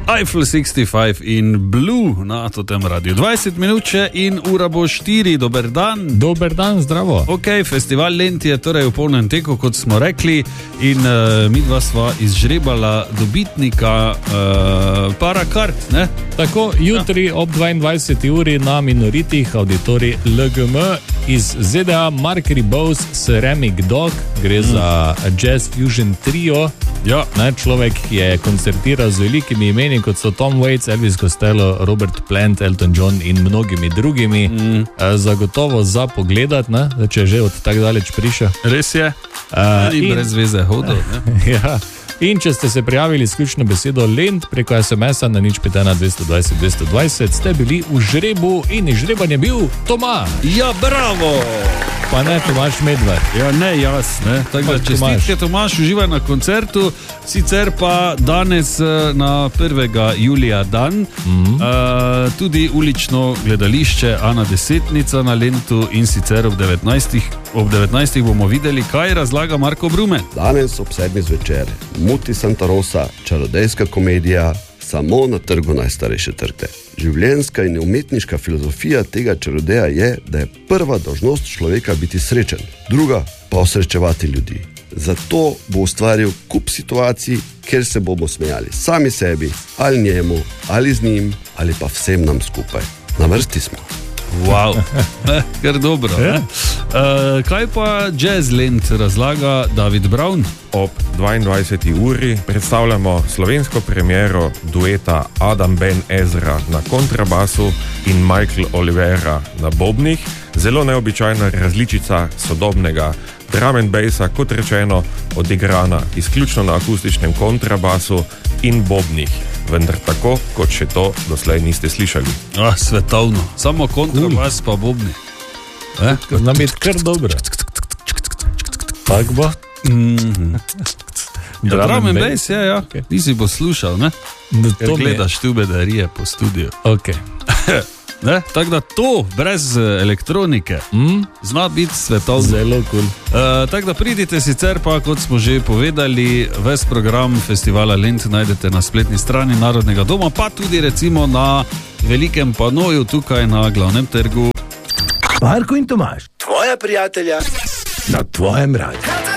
Eiffel 65 in Blue na tem radiju. 20 minut še in ura bo 4. Dober dan. Dober dan, zdravo. Ok, festival Lent je torej v polnem teku, kot smo rekli, in midva sva izžrebala dobitnika parakart, ne? Tako, jutri ob 22. uri na Minoritih auditorij LGM iz ZDA Mark Ribose Ceramic Dog, gre za Jazz Fusion Trio. Ja. Človek, ki je koncertiral z velikimi imeni, kot so Tom Waits, Elvis Costello, Robert Plant, Elton John in mnogimi drugimi. Zagotovo za pogledat, ne? Če je že od tak daleč prišel. Res je. In brez veze hodil. Ja. In če ste se prijavili s ključno besedo Lent preko SMS-a na 051 220 220, ste bili v žrebu in izžreban je bil Tomaž. Ja, bravo! Pa ne Tomaž Medved. Ja, ne, jaz, ne. Tako da čestitke, Tomaž, uživaj na koncertu, sicer pa danes na 1. julija dan, tudi ulično gledališče Ana Desetnica na Lentu in sicer ob 19. bomo videli, kaj razlaga Marko Brumen. Danes ob 7. zvečer, Muti Santa Rosa, čarodejska komedija, samo na trgu najstarejše trte. Življenjska in umetniška filozofija tega čarodeja je, da je prva dolžnost človeka biti srečen, druga pa osrečevati ljudi. Zato bo ustvaril kup situacij, kjer se bomo smejali sami sebi, ali njemu, ali z njim, ali pa vsem nam skupaj. Na vrsti smo. Wow, kar dobro. Kaj pa Jazz Lent razlaga David Brown? Ob 22. uri predstavljamo slovensko premiero dueta Adam Ben Ezra na kontrabasu in Michael Olivera na bobnih. Zelo neobičajna različica sodobnega drum and bassa, kot rečeno, odigrana izključno na akustičnem kontrabasu in bobnih. Vendar tako, kot še to doslej niste slišali. Svetovno. Samo kontrabas pa bobni. Znam biti kar dobro. Tak bo? Drum and bass, ja. Ti si bo slušal, ne? Ker gledaš tu bedarije po studiu. Ok. Tako da to, brez elektronike, zna biti svetovno. Zelo cool. Tako da pridite, sicer pa, kot smo že povedali, ves program festivala Lent najdete na spletni strani Narodnega doma, pa tudi recimo na velikem panoju tukaj na glavnem trgu. Marko in Tomaž, tvoja prijatelja na tvojem radiju.